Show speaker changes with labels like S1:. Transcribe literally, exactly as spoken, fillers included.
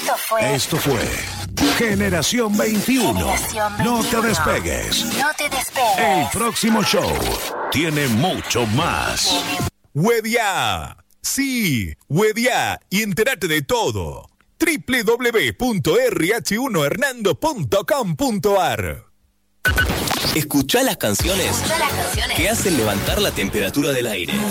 S1: Esto fue.
S2: Esto fue Generación veintiuno.
S1: Generación
S2: No
S1: veintiuno.
S2: te despegues.
S1: No te despegues.
S2: El próximo show tiene mucho más.
S3: Wedia. Sí, Wedia. Y entérate de todo. doble u doble u doble u punto erre hache uno hernando punto com punto a r.
S4: Escuchá las canciones
S1: Escuchá las canciones
S4: que hacen levantar la temperatura del aire.